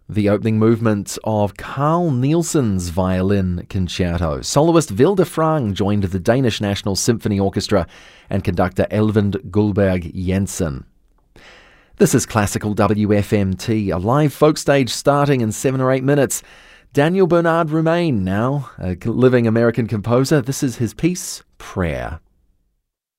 The opening movement of Carl Nielsen's Violin Concerto. Soloist Vilde Frang joined the Danish National Symphony Orchestra and conductor Elvind Guldberg Jensen. This is Classical WFMT, a live folk stage starting in 7 or 8 minutes. Daniel Bernard Roumain now, a living American composer. This is his piece, Prayer.